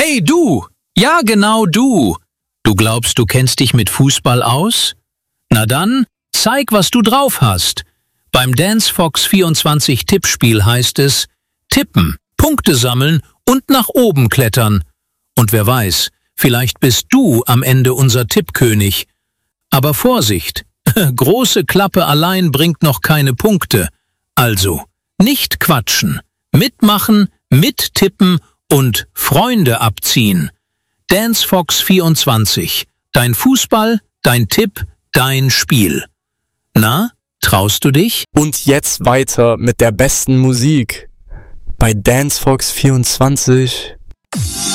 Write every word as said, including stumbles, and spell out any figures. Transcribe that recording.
Hey du! Ja, genau du! Du glaubst, du kennst dich mit Fußball aus? Na dann, zeig, was du drauf hast. Beim DanceFox vierundzwanzig Tippspiel heißt es tippen, Punkte sammeln und nach oben klettern. Und wer weiß, vielleicht bist du am Ende unser Tippkönig. Aber Vorsicht, große Klappe allein bringt noch keine Punkte. Also, nicht quatschen, mitmachen, mittippen und Freunde abziehen. DanceFox vierundzwanzig, dein Fußball, dein Tipp, dein Spiel. Na, traust du dich? Und jetzt weiter mit der besten Musik bei DanceFox vierundzwanzig.